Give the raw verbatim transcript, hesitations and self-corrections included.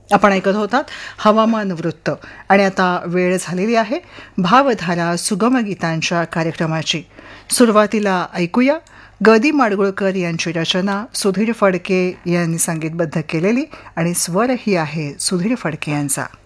आपण ऐकत होतात हवामान वृत्त. आणि आता वेळ झालेली आहे भावधारा सुगम गीतांच्या कार्यक्रमाची. सुरुवातीला ऐकूया ग दी माडगुळकर यांची रचना सुधीर फडके यांनी संगीतबद्ध केलेली, आणि स्वर ही आहे सुधीर फडके यांचा.